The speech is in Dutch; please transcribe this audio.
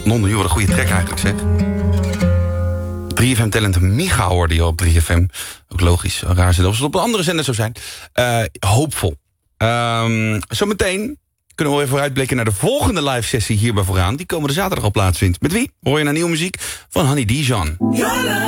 Non-de-Jure, wat een goede track eigenlijk, zeg. 3FM-talent Micha hoorde je op 3FM. Ook logisch, raar zit als het op een andere zender zou zijn. Hoopvol. Zometeen kunnen we even vooruitblikken naar de volgende live sessie hier bij Vooraan. Die komende zaterdag al plaatsvindt. Met wie? Hoor je naar nieuwe muziek van Honey Dijon.